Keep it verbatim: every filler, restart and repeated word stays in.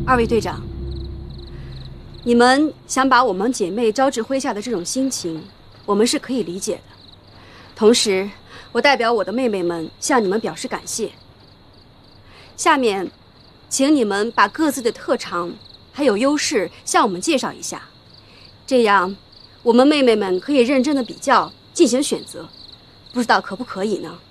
二位队长，你们想把我们姐妹招至麾下的这种心情，我们是可以理解的。同时，我代表我的妹妹们向你们表示感谢。下面，请你们把各自的特长还有优势向我们介绍一下，这样我们妹妹们可以认真的比较，进行选择。不知道可不可以呢？